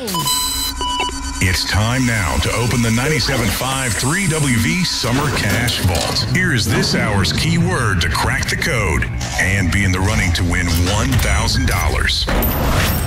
It's time now to open the 97.5 3WV Summer Cash Vault. Here is this hour's keyword to crack the code and be in the running to win $1,000.